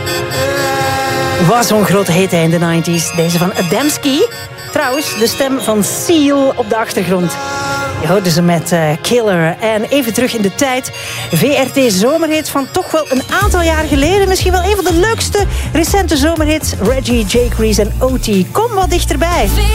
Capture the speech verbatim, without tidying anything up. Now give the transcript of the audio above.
Was zo'n grote hit in de negentig. Deze van Adamski. Trouwens, de stem van Seal op de achtergrond. Je hoorde ze met uh, Killer. En even terug in de tijd. V R T zomerhit van toch wel een aantal jaar geleden. Misschien wel een van de leukste recente zomerhits. Reggie, Jake Reese en O T. Kom wat dichterbij.